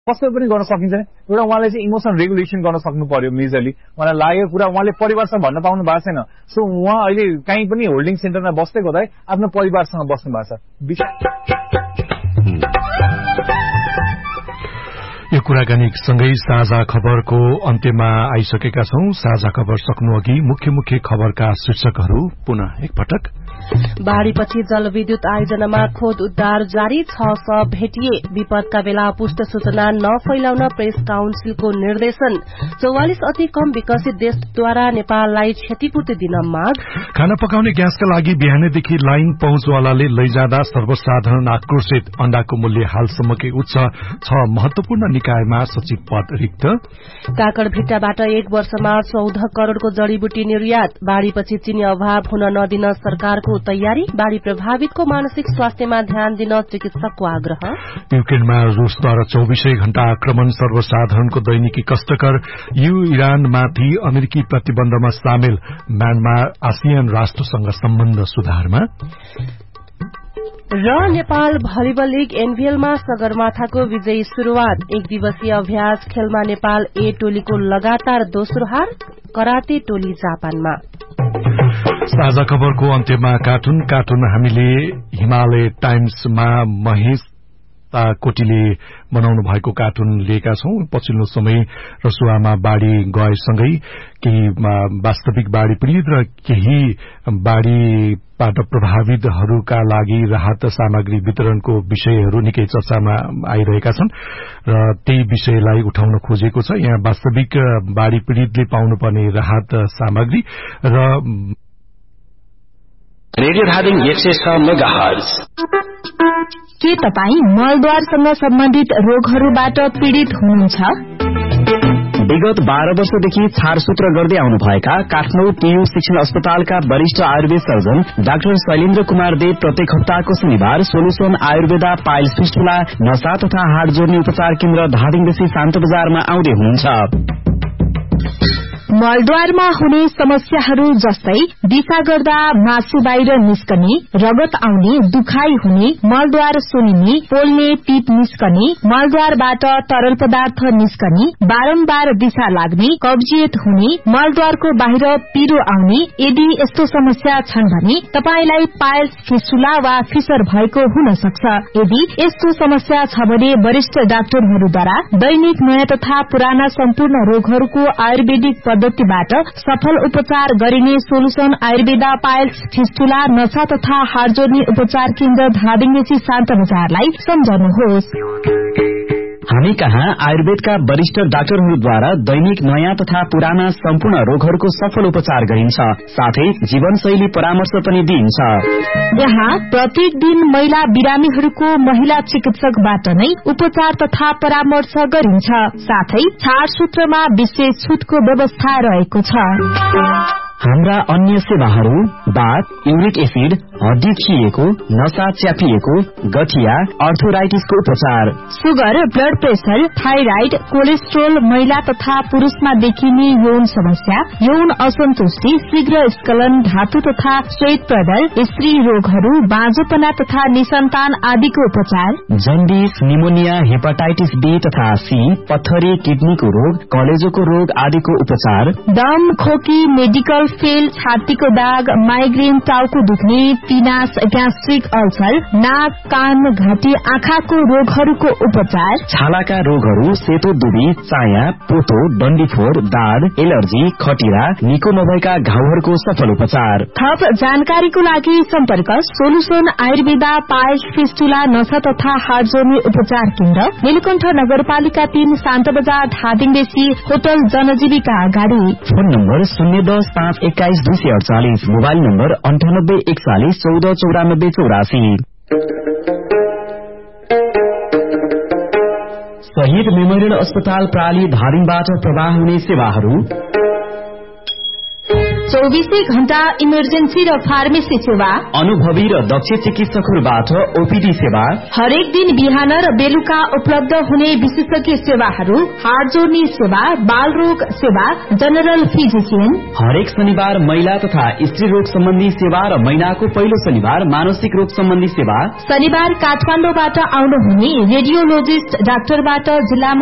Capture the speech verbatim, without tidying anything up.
कसै पनि गर्न सकिन्छ नि एउटा उहाँले चाहिँ इमोसन रेगुलेसन गर्न सक्नु पर्यो मेजरली उहाँलाई लागेको कुरा उहाँले परिवारसँग भन्न पाउनु भएको छैन सो उहाँ अहिले कहीँ पनि होल्डिङ सेन्टरमा बस्दै गर्दा आफ्नो परिवारसँग बस्नु भएको छ यो कुराकानी सँगै साझा खबरको अन्त्यमा आइसकेका छौं साझा खबर सक्नु अघि मुख्य मुख्य खबरका शीर्षकहरू पुनः एकपटक बाढ़ीपछि जलविद्युत आयोजनामा खोद उद्धार जारी छ शव भेटिए विपदका बेला पुष्ट सूचना नफैलाउन प्रेस काउन्सिलको निर्देशन चौवालिस अति कम विकसित देशद्वारा नेपाललाई क्षतिपूर्ति दिन माग खाना पकाउने ग्यासका लागि बिहानैदेखि लाइन पहुँचवालाले लैजाँदा सर्वसाधारण आक्रोशित अण्डाको मूल्य हालसम्मकै उच्च छ महत्वपूर्ण निकायमा सचिव पद रिक्त काकडभिट्टाबाट एक वर्षमा चौध करोड़को जड़ीबुटी निर्यात बाढ़ीपछि चिनी अभाव हुन नदिन सरकारको तयारी बाढ़ी प्रभावितको मानसिक स्वास्थ्यमा ध्यान दिन चिकित्सकको आग्रह युक्रेनमा रूसद्वारा चौबीसै घण्टा आक्रमण सर्वसाधारणको दैनिकी कष्टकर यु इरानमाथि अमेरिकी प्रतिबन्धमा सामेल म्यानमार आसियान राष्ट्रसँग सम्बन्ध सुधारमा र नेपाल भलिबल लीग एनबीएलमा सगरमाथाको विजयी शुरूआत एक दिवसीय अभ्यास खेलमा नेपाल ए टोलीको लगातार दोस्रो हार कराते टोली जापानमा साझा खबरको अन्त्यमा कार्टुन कार्टुन हामीले हिमालय टाइम्समा महेश कोटीले बनाउनु भएको कार्टुन लिएका छौं पछिल्लो समय रसुवामा बाढ़ी गएसँगै केही वास्तविक बाढ़ी पीड़ित र केही बाढ़ीबाट प्रभावितहरूका लागि राहत सामग्री वितरणको विषयहरू निकै चर्चामा आइरहेका छन् र त्यही विषयलाई उठाउन खोजेको छ यहाँ वास्तविक बाढ़ी पीड़ितले पाउनुपर्ने राहत सामग्री र रेडियो धादिङ एक सय छ मेगाहर्ज के तपाई मलद्वारसँग सम्बन्धित रोगहरूबाट पीड़ित हुनुहुन्छ विगत बाह्र वर्षदेखि छारसूत्र गर्दै आउनुभएका काठमाडौँ टीयू शिक्षण अस्पतालका वरिष्ठ आयुर्वेद सर्जन डाक्टर शैलेन्द्र कुमार देव प्रत्येक हप्ताको शनिबार सोलुसन आयुर्वेदा पाइल्स फिस्टुला नसा तथा हाड जोड्ने उपचार केन्द्र धादिङदेखि शान्त बजारमा आउँदै हुनुहुन्छ मलद्वारमा हुने समस्याहरू जस्तै दिशा गर्दा मासु बाहिर निस्कने रगत आउने दुखाइ हुने मलद्वार सुनिने पोल्ने पिप निस्कने मलद्वारबाट तरल पदार्थ निस्कने बारम्बार दिशा लाग्ने कब्जियत हुने मलद्वारको बाहिर पिरो आउने यदि यस्तो समस्या छन् भने तपाईलाई पाइल्स फिस्टुला वा फिसर भएको हुन सक्छ यदि यस्तो समस्या छ भने वरिष्ठ डाक्टरहरूद्वारा दैनिक नयाँ तथा पुराना सम्पूर्ण रोगहरूको आयुर्वेदिक पद्धतिबाट सफल उपचार गरिने सोलुसन आयुर्वेदा पाइल्स फिस्टुला नसा तथा हाड जोड्ने उपचार केन्द्र धादिङदेखि शान्त बजारलाई सम्झनुहोस् हामी कहाँ आयुर्वेदका वरिष्ठ डाक्टरहरूद्वारा दैनिक नयाँ तथा पुराना सम्पूर्ण रोगहरूको सफल उपचार गरिन्छ साथै जीवनशैली परामर्श पनि दिइन्छ यहाँ प्रत्येक दिन महिला बिरामीहरूको महिला चिकित्सकबाट नै उपचार तथा परामर्श गरिन्छ साथै छाडसूत्रमा विशेष छुटको व्यवस्था रहेको छ हाम्रा अन्य सेवाहरू बाथ युरिक एसिड हड्डी खिएको नसा च्यापिएको गठिया अर्थोराइटिसको उपचार sugar blood pressure thyroid cholesterol महिला तथा पुरूषमा देखिने यौन समस्या यौन असन्तुष्टि शीघ्र स्खलन धातु तथा श्वेत प्रदर स्त्री रोगहरू बाँझोपना तथा निसन्तान आदिको उपचार जन्डिस निमोनिया हेपाटाइटिस बी तथा सी पत्थरी किडनीको रोग कलेजोको रोग आदिको उपचार दम खोकी मेडिकल फेल छातीको दाग माइग्रेन टाउको दुख्ने पिनास ग्यास्ट्रिक अल्सर नाक कान घाँटी आँखाको रोगहरूको उपचार छालाका रोगहरू सेतो दुबी चाया पोतो डन्डीफोर दाद एलर्जी खटिरा निको नभएका घाउहरूको सफल उपचार थप जानकारीको लागि सम्पर्क सोलुसन आयुर्वेदा पाइल्स फिस्टुला नसा तथा हाड जोड्ने उपचार केन्द्र नीलकण्ठ नगरपालिका तीन शान्त बजार धादिङदेखि होटल जनजीविका अगाडि फोन नम्बर शून्य दस पाँच एक्काइस दुई सय अडचालिस मोबाइल नम्बर अन्ठानब्बे एकचालिस चौध चौरानब्बे चौरासी शहीद मेमोरियल अस्पताल प्राली धादिङबाट प्रवाह हुने सेवाहरू चौबीसै घण्टा इमर्जेन्सी र फार्मेसी सेवा, अनुभवी र दक्ष चिकित्सकहरूबाट ओपीडी सेवा, हरेक दिन बिहान र बेलुका उपलब्ध हुने विशेषज्ञ सेवाहरू, हाड जोड्ने सेवा, बाल रोग सेवा, जनरल फिजिशियन, हरेक शनिबार महिला तथा स्त्री रोग सम्बन्धी सेवा र महिनाको पहिलो शनिबार मानसिक रोग सम्बन्धी सेवा। शनिबार काठमाडौँबाट आउनुहुने रेडियोलोजिस्ट डाक्टरबाट जिल्लामा